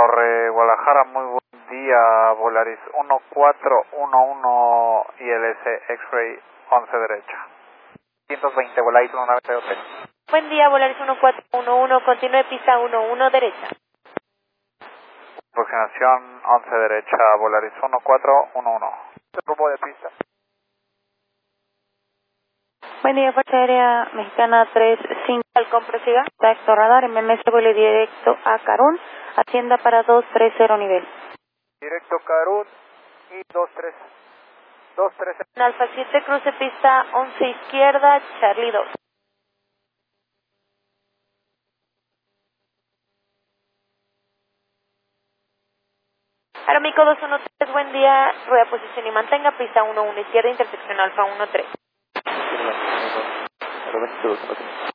Torre Guadalajara, muy buen día, Volaris 1411 ILS X-Ray 11 derecha. 120 Volaris 19 hotel. Buen día, Volaris 1411, continúe pista 11 derecha. Aproximación 11 derecha, Volaris 1411. Rumbo de pista. Buen día, Fuerza Aérea Mexicana 35. Halcón, prosiga. Contacto radar, MMS vuelo directo a Carún. Hacienda para 230 nivel. Directo Carún y 230. Alfa 7, cruce pista 11 izquierda, Charlie 2. Aeromico 213, buen día, rueda posición y mantenga, pista 11 izquierda, intersección Alfa 13.